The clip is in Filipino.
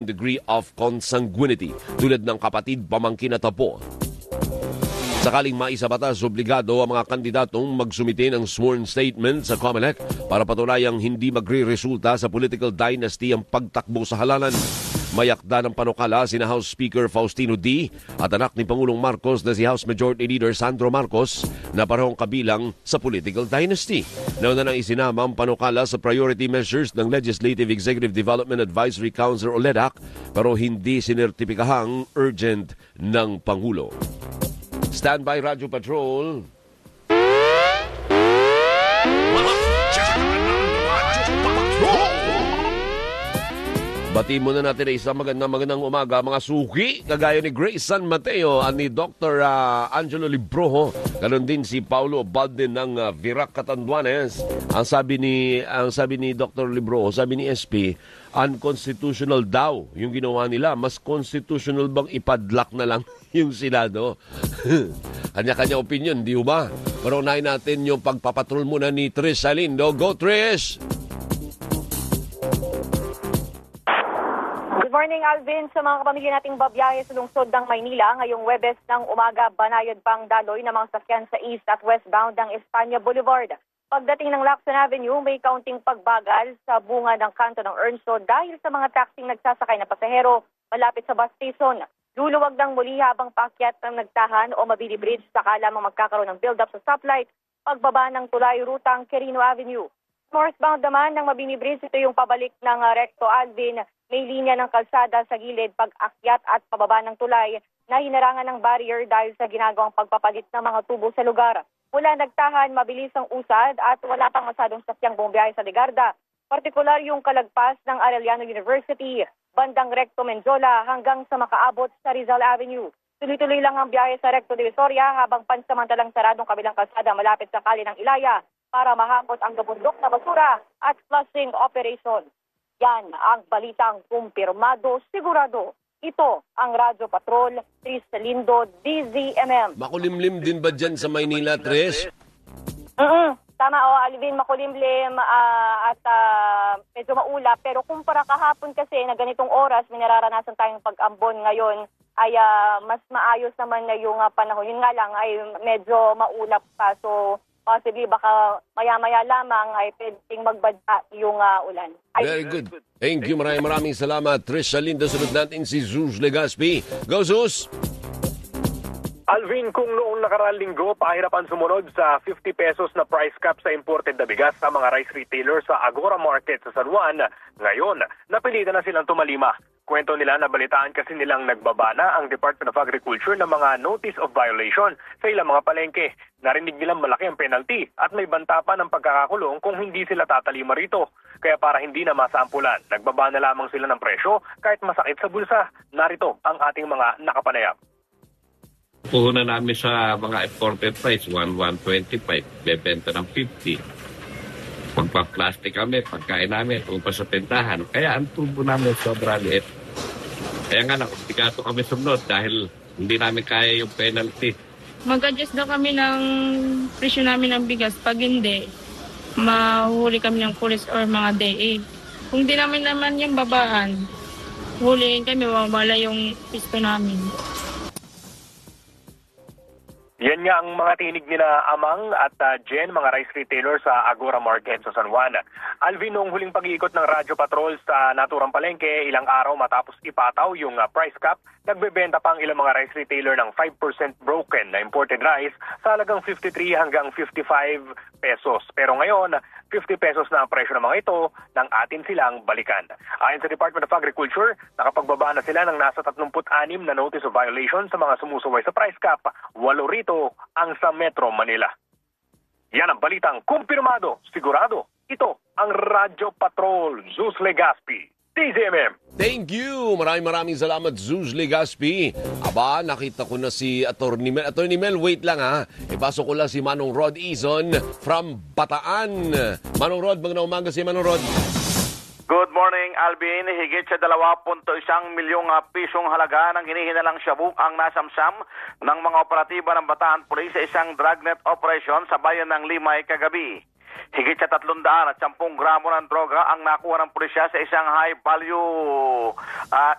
degree of consanguinity tulad ng kapatid, pamangkin at apo. Sakaling maisabatas, obligado ang mga kandidatong magsumite ng sworn statement sa COMELEC para patunayang hindi magre-resulta sa political dynasty ang pagtakbo sa halalan. Mayakda ng panukala sina House Speaker Faustino D. at anak ni Pangulong Marcos na si House Majority Leader Sandro Marcos na parehong kabilang sa political dynasty. Nauna nang isinama ang panukala sa priority measures ng Legislative Executive Development Advisory Council o LEDAC pero hindi sinertipikahang urgent ng Pangulo. Standby Radyo Patrol. Bati muna natin ay isang magandang umaga mga suki, kagaya ni Grace San Mateo at ni Dr. Angelo Libroho, ganoon din si Paulo Baldin ng Virac Catanduanes. Ang sabi ni Dr. Libroho, sabi ni SP, unconstitutional daw yung ginawa nila. Mas constitutional bang ipadlock na lang yung Senado? Kanya-kanya opinion, di ba? Pero unahin natin yung pagpapatrol muna ni Trish Salindo. Go Trish! Good morning, Alvin. Sa mga kapamilya nating babiyahe sa lungsod ng Maynila, ngayong Webes ng umaga, banayad pang daloy ng mga sakyan sa east at westbound ng Espanya Boulevard. Pagdating ng Lacson Avenue, may kaunting pagbagal sa bunga ng kanto ng Ernsto dahil sa mga taxing nagsasakay na pasahero malapit sa bus station. Luluwag ng muli habang paakyat ng Nagtahan o Mabini Bridge saka lamang magkakaroon ng build-up sa stoplight, pagbaba ng tulay rutang Quirino Avenue. Northbound naman ng Mabini Bridge, ito yung pabalik ng Recto Alvin. May linya ng kalsada sa gilid pag-akyat at pababa ng tulay na hinarangan ng barrier dahil sa ginagawang pagpapalit ng mga tubo sa lugar. Mula Nagtahan, mabilis ang usad at wala pang masyadong sakyang bumiyahe sa Ligarda. Partikular yung kalagpas ng Arellano University, bandang Recto Menjola hanggang sa makaabot sa Rizal Avenue. Tuloy-tuloy lang ang biyahe sa Recto Divisoria habang pansamantalang saradong kabilang kalsada malapit sa kali ng Ilaya para mahakot ang gabundok na basura at flushing operation. Yan ang balitang kumpirmado, sigurado. Ito ang Radyo Patrol, Trish Salindo, DZMM. Makulimlim din ba dyan sa Maynila, Trish? Tama, Alvin, makulimlim at medyo maulap. Pero kumpara kahapon kasi na ganitong oras, may nararanasan tayong pag-ambon ngayon, ay mas maayos naman na yung panahon. Yun nga lang ay medyo maulap pa. So, possibly baka maya-maya lamang ay pwedeng magbadya yung ulan. Very good. Thank you. Maraming salamat. Trish Salindo, sunod natin si Zeus Legaspi. Go, Zeus! Alvin, kung noong nakaraang linggo, pahirapan sumunod sa 50 pesos na price cap sa imported na bigas sa mga rice retailer sa Agora Market sa San Juan, ngayon, napilitan na silang tumalima. Kwento nila na balitaan kasi nilang nagbaba na ang Department of Agriculture ng mga notice of violation sa ilang mga palengke. Narinig nilang malaki ang penalty at may banta pa ng pagkakakulong kung hindi sila tatalima rito. Kaya para hindi na masampulan, nagbaba na lamang sila ng presyo kahit masakit sa bulsa. Narito ang ating mga nakapanayam. Puhunan namin sa mga imported price, 125, bebenta ng 50. Pagpa-plastic kami, pagkain namin, kung pa sa tentahan. Kaya ang tubo namin sobra liit. Kaya nga obligato kami sumunod dahil hindi namin kaya yung penalty. Mag-adjust daw kami ng presyo namin ng bigas. Pag hindi, mahuli kami ng pulis or mga DA. Kung di namin naman yung babaan, huliin kami, wala yung pisto namin. Yan nga ang mga tinig nila Amang at Jen, mga rice retailer sa Agora Market sa San Juan. Alvin, noong huling pag-iikot ng Radyo Patrol sa naturang palengke, ilang araw matapos ipataw yung price cap, nagbebenta pa ang ilang mga rice retailer ng 5% broken na imported rice sa halagang 53 hanggang 55 pesos. Pero ngayon, 50 pesos na ang presyo ng mga ito nang atin silang balikan. Ayon sa Department of Agriculture, nakapagbaba na sila ng nasa 36 na notice of violation sa mga sumusuway sa price cap. 8 rito ang sa Metro Manila. Yan ang balitang kumpirmado, sigurado. Ito ang Radyo Patrol, Zeus Legaspi, DZMM. Thank you. Maraming salamat, Zeus Legaspi. Aba, nakita ko na si Attorney Mel. Attorney Mel, wait lang ha. Ipasok ko lang si Manong Rod Izon from Bataan. Manong Rod, magandang umaga si Manong Rod. Good morning, Alvin. Higit sa 2.1 milyong pisong halaga ng hinihinalang shabu ang nasamsam ng mga operatiba ng Bataan Police sa isang dragnet operation sa bayan ng Limay kagabi. Higit sa 310 gramo ng droga ang nakuha ng pulisya sa isang high-value